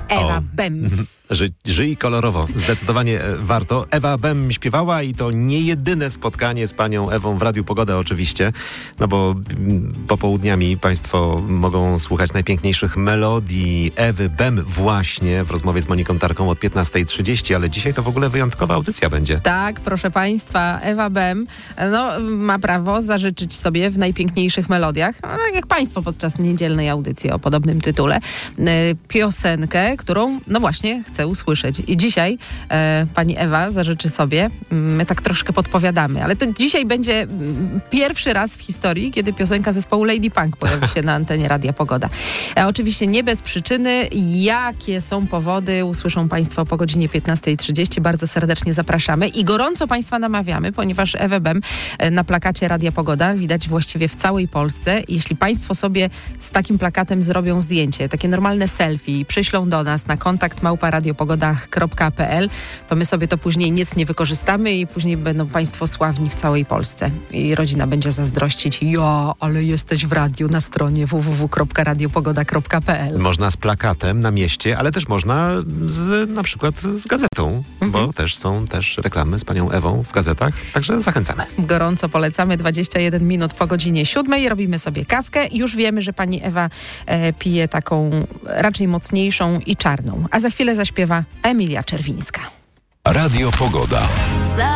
Ewa Bem. Żyj kolorowo. Zdecydowanie warto. Ewa Bem śpiewała i to nie jedyne spotkanie z panią Ewą w Radiu Pogoda oczywiście, no bo popołudniami państwo mogą słuchać najpiękniejszych melodii Ewy Bem właśnie w rozmowie z Moniką Tarką od 15:30, ale dzisiaj to w ogóle wyjątkowa audycja będzie. Tak, proszę państwa, Ewa Bem ma prawo zażyczyć sobie w najpiękniejszych melodiach, tak jak państwo podczas niedzielnej audycji o podobnym tytule, piosenkę, którą właśnie chcę usłyszeć. I dzisiaj pani Ewa zażyczy sobie, my tak troszkę podpowiadamy, ale to dzisiaj będzie pierwszy raz w historii, kiedy piosenka zespołu Lady Punk pojawi się na antenie Radia Pogoda. Oczywiście nie bez przyczyny. Jakie są powody, usłyszą państwo po godzinie 15:30. Bardzo serdecznie zapraszamy i gorąco państwa namawiamy, ponieważ Ewę Bem na plakacie Radia Pogoda widać właściwie w całej Polsce. Jeśli państwo sobie z takim plakatem zrobią zdjęcie, takie normalne selfie, przyślą do nas na kontakt @radiopogoda.pl, to my sobie to później nic nie wykorzystamy i później będą państwo sławni w całej Polsce. I rodzina będzie zazdrościć. Ale jesteś w radiu na stronie www.radiopogoda.pl. Można z plakatem na mieście, ale też można na przykład z gazetą, bo są też reklamy z panią Ewą w gazetach, także zachęcamy. Gorąco polecamy. 21 minut po godzinie 7:00. Robimy sobie kawkę. Już wiemy, że pani Ewa pije taką raczej mocniejszą i czarną. A za chwilę zaśpiewa Emilia Czerwińska. Radio Pogoda.